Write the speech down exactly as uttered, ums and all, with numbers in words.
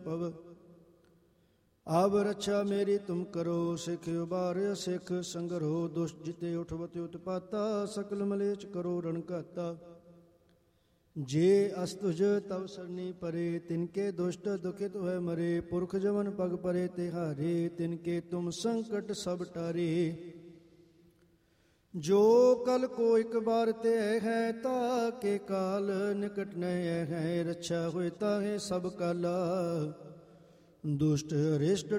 ਪਵ। ਆਬ ਰੱਛਾ ਮੇਰੀ ਤੁਮ ਕਰੋ, ਸਿੱਖ ਉਬਾਰਿ ਸਿੱਖ ਸੰਗਰੋ। ਦੁਸ਼ਟ ਜਿਤੇ ਉਠਵਤ ਉਤਪਾਤਾ, ਸਕਲ ਮਲੇਚ ਕਰੋ ਰਣ ਘਾਤਾ। ਜੇ ਅਸਤੁਜ ਤਵ ਸਰਨੀ ਪਰੇ, ਤਿਨਕੇ ਦੁਸ਼ਟ ਦੁਖਿਤ ਹੋਇ ਮਰੇ। ਪੁਰਖ ਜਮਨ ਪਗ ਪਰੇ ਤਿਹਾਰੇ, ਤਿਨਕੇ ਤੁਮ ਸੰਕਟ ਸਭ ਟਾਰੇ। ਜੋ ਕਲ ਕੋ ਇਕ ਬਾਰ ਤੇ ਹੈ, ਤਾ ਕੇ ਕਾਲ ਨਿਕਟ ਨਹਿ ਹੈ। ਰੱਛਾ ਹੋਇ ਤਾਹੇ ਸਭ ਕਾਲਾ, ਦੁਸ਼ਟ ਅਰਿਸ਼ਟ